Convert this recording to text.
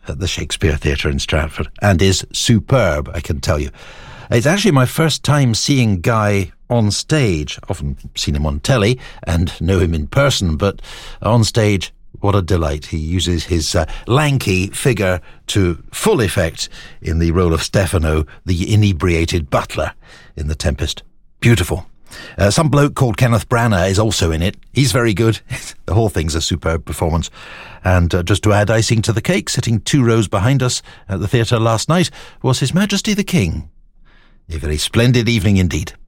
at the Shakespeare Theatre in Stratford, and is superb, I can tell you. It's actually my first time seeing Guy on stage. Often seen him on telly and know him in person, but on stage, what a delight. He uses his lanky figure to full effect in the role of Stefano, the inebriated butler in The Tempest. Beautiful. Some bloke called Kenneth Branagh is also in it. He's very good. The whole thing's a superb performance. And just to add icing to the cake, sitting 2 rows behind us at the theatre last night was His Majesty the King. A very splendid evening indeed.